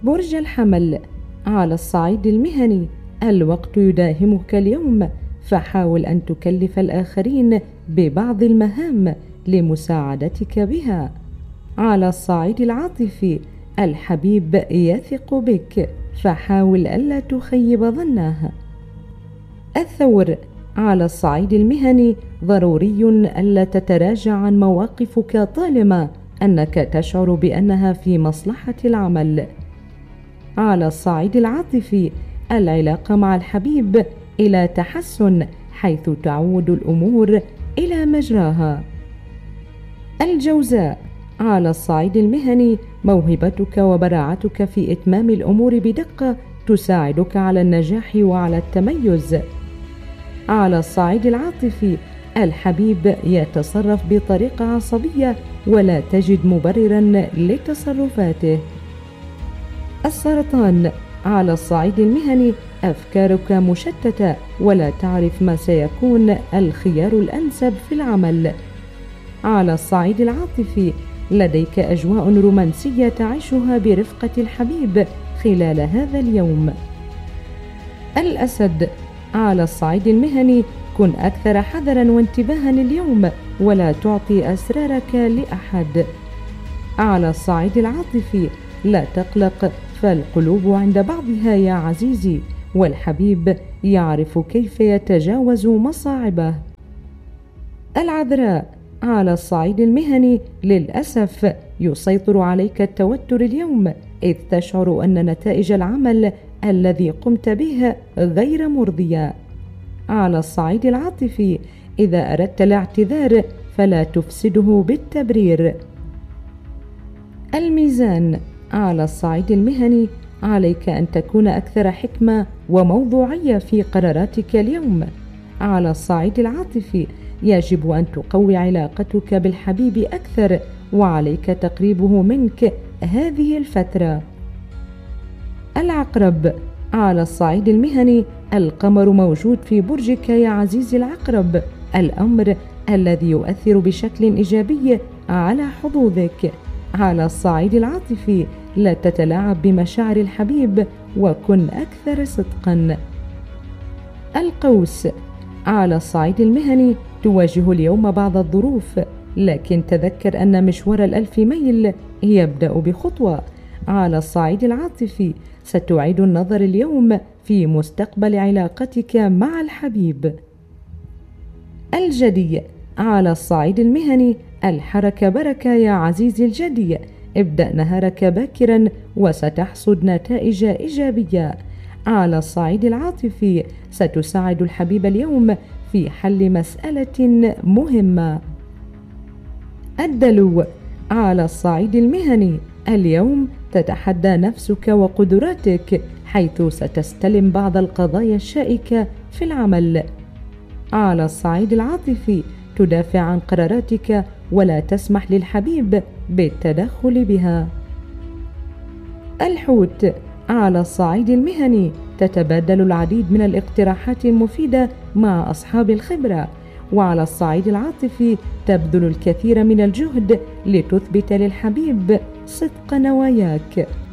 برج الحمل. على الصعيد المهني الوقت يداهمك اليوم، فحاول أن تكلف الآخرين ببعض المهام لمساعدتك بها. على الصعيد العاطفي الحبيب يثق بك، فحاول ألا تخيب ظنه. الثور. على الصعيد المهني ضروري ألا تتراجع عن مواقفك طالما أنك تشعر بأنها في مصلحة العمل. على الصعيد العاطفي العلاقة مع الحبيب إلى تحسن، حيث تعود الأمور إلى مجراها. الجوزاء. على الصعيد المهني موهبتك وبراعتك في إتمام الأمور بدقة تساعدك على النجاح وعلى التميز. على الصعيد العاطفي الحبيب يتصرف بطريقة عصبية ولا تجد مبررا لتصرفاته. السرطان. على الصعيد المهني أفكارك مشتتة ولا تعرف ما سيكون الخيار الأنسب في العمل. على الصعيد العاطفي لديك أجواء رومانسية تعيشها برفقة الحبيب خلال هذا اليوم. الأسد. على الصعيد المهني كن أكثر حذرا وانتباها اليوم ولا تعطي أسرارك لأحد. على الصعيد العاطفي لا تقلق، فالقلوب عند بعضها يا عزيزي، والحبيب يعرف كيف يتجاوز مصاعبه. العذراء. على الصعيد المهني للأسف يسيطر عليك التوتر اليوم، إذ تشعر أن نتائج العمل الذي قمت به غير مرضية. على الصعيد العاطفي إذا أردت الاعتذار فلا تفسده بالتبرير. الميزان. على الصعيد المهني عليك أن تكون أكثر حكمة وموضوعية في قراراتك اليوم. على الصعيد العاطفي يجب أن تقوي علاقتك بالحبيب أكثر، وعليك تقريبه منك هذه الفترة. العقرب. على الصعيد المهني القمر موجود في برجك يا عزيزي العقرب، الأمر الذي يؤثر بشكل إيجابي على حظوظك. على الصعيد العاطفي لا تتلاعب بمشاعر الحبيب وكن أكثر صدقا. القوس. على الصعيد المهني تواجه اليوم بعض الظروف، لكن تذكر أن مشوار ال1000 ميل يبدأ بخطوة. على الصعيد العاطفي ستعيد النظر اليوم في مستقبل علاقتك مع الحبيب. الجدي. على الصعيد المهني الحركة بركة يا عزيزي الجدي، ابدأ نهارك باكرا وستحصد نتائج إيجابية. على الصعيد العاطفي ستساعد الحبيب اليوم في حل مسألة مهمة. الدلو. على الصعيد المهني اليوم تتحدى نفسك وقدراتك، حيث ستستلم بعض القضايا الشائكة في العمل. على الصعيد العاطفي تدافع عن قراراتك ولا تسمح للحبيب بالتدخل بها. الحوت. على الصعيد المهني تتبادل العديد من الاقتراحات المفيدة مع أصحاب الخبرة، وعلى الصعيد العاطفي تبذل الكثير من الجهد لتثبت للحبيب صدق نواياك.